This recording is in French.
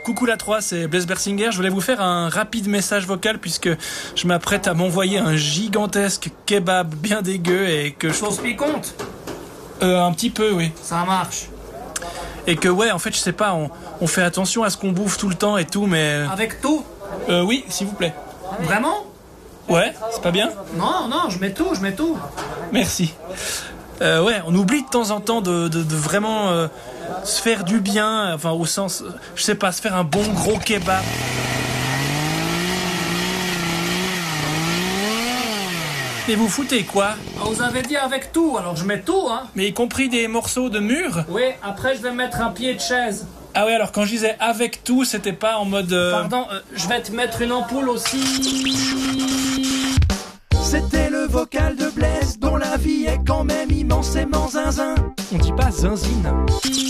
Coucou la 3, c'est Blaise Bersinger. Je voulais vous faire un rapide message vocal puisque je m'apprête à m'envoyer un gigantesque kebab bien dégueu et que je... Sauce piquante? Un petit peu, oui. Ça marche. Et que ouais, en fait, je sais pas, on fait attention à ce qu'on bouffe tout le temps et tout, mais... Avec tout? Oui, s'il vous plaît. Vraiment? Ouais, c'est pas bien? Non, je mets tout. Merci. Ouais, on oublie de temps en temps de vraiment se faire du bien, enfin au sens, je sais pas, se faire un bon gros kebab. Mais vous foutez quoi? Ah, vous avez dit avec tout, alors je mets tout, hein. Mais y compris des morceaux de mur? Oui, après je vais mettre un pied de chaise. Ah ouais, alors quand je disais avec tout, c'était pas en mode... Pardon, je vais te mettre une ampoule aussi. C'était le vocal de Blaise, dont la vie est quand même immensément zinzin. On dit pas zinzine.